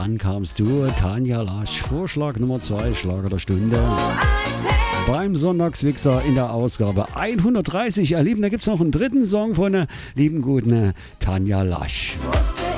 Dann kamst du, Tanja Lasch, Vorschlag Nummer 2, Schlager der Stunde. Beim Sonntagswichser in der Ausgabe 130. Ihr Lieben, da gibt es noch einen dritten Song von der lieben guten Tanja Lasch.